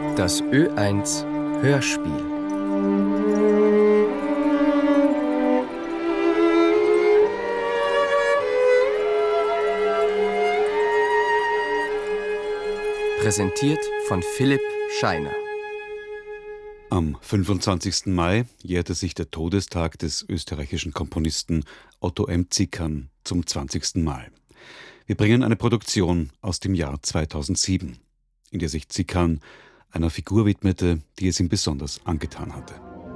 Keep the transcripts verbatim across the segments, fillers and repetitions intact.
Das Ö eins Hörspiel. Präsentiert von Philipp Scheiner. Am fünfundzwanzigsten Mai jährte sich der Todestag des österreichischen Komponisten Otto M. Zickern zum zwanzigsten Mal. Wir bringen eine Produktion aus dem Jahr zweitausendsieben, in der sich Zickern einer Figur widmete, die es ihm besonders angetan hatte.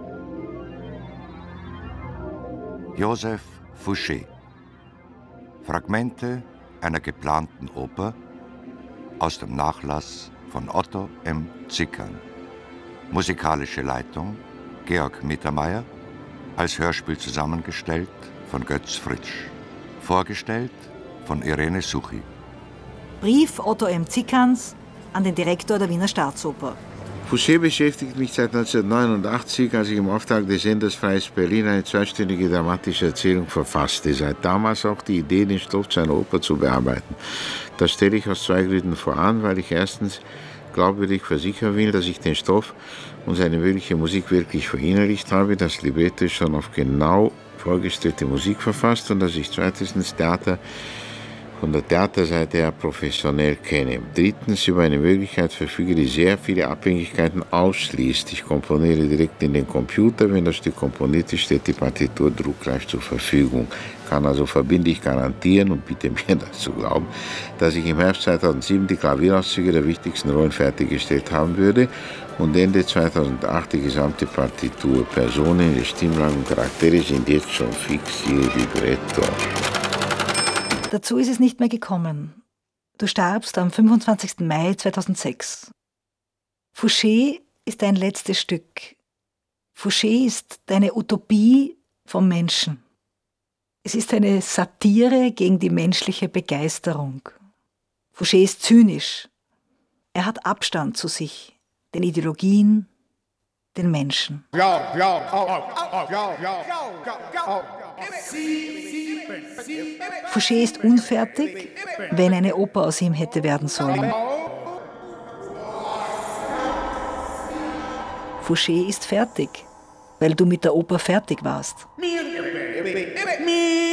Joseph Fouché. Fragmente einer geplanten Oper aus dem Nachlass von Otto M. Zickern. Musikalische Leitung Georg Mittermeier, als Hörspiel zusammengestellt von Götz Fritsch. Vorgestellt von Irene Suchi. Brief Otto M. Zickerns an den Direktor der Wiener Staatsoper. Fouché beschäftigt mich seit neunzehnhundertneunundachtzig, als ich im Auftrag des Senders Freies Berlin eine zweistündige dramatische Erzählung verfasste. Seit damals auch die Idee, den Stoff zu einer Oper zu bearbeiten. Das stelle ich aus zwei Gründen voran, weil ich erstens glaubwürdig versichern will, dass ich den Stoff und seine mögliche Musik wirklich verinnerlicht habe. Das Libretto ist schon auf genau vorgestellte Musik verfasst und dass ich zweitens Theater von der Theaterseite her professionell kenne. Drittens über eine Möglichkeit verfüge, die sehr viele Abhängigkeiten ausschließt. Ich komponiere direkt in den Computer. Wenn das Stück komponiert ist, steht die Partitur druckreif zur Verfügung. Kann also verbindlich garantieren und bitte mir das zu glauben, dass ich im Herbst zweitausendsieben die Klavierauszüge der wichtigsten Rollen fertiggestellt haben würde und Ende zweitausendacht die gesamte Partitur. Personen, die Stimmlagen und Charaktere sind jetzt schon fix, siehe Libretto. Dazu ist es nicht mehr gekommen. Du starbst am fünfundzwanzigsten Mai zweitausendsechs. Fouché ist dein letztes Stück. Fouché ist deine Utopie vom Menschen. Es ist eine Satire gegen die menschliche Begeisterung. Fouché ist zynisch. Er hat Abstand zu sich, den Ideologien, den Menschen. Ja, ja, au, au, au, ja, ja, ja, au. Fouché ist unfertig, wenn eine Oper aus ihm hätte werden sollen. Fouché ist fertig, weil du mit der Oper fertig warst. Mir,